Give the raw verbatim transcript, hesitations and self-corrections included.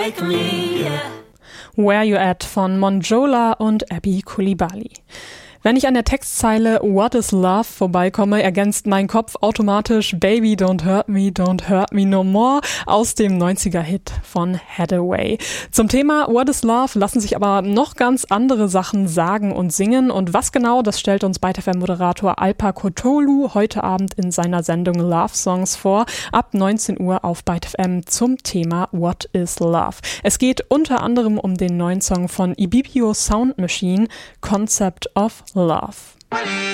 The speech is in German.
Wake me, yeah. Where You At von Monjola und Abby Coulibaly. Wenn ich an der Textzeile What is Love vorbeikomme, ergänzt mein Kopf automatisch Baby Don't Hurt Me, Don't Hurt Me No More aus dem neunziger-Hit von Hathaway. Zum Thema What is Love lassen sich aber noch ganz andere Sachen sagen und singen. Und was genau, das stellt uns ByteF M-Moderator Alpa Kotolu heute Abend in seiner Sendung Love Songs vor, ab neunzehn Uhr auf ByteF M zum Thema What is Love. Es geht unter anderem um den neuen Song von Ibibio Sound Machine, Concept of Love.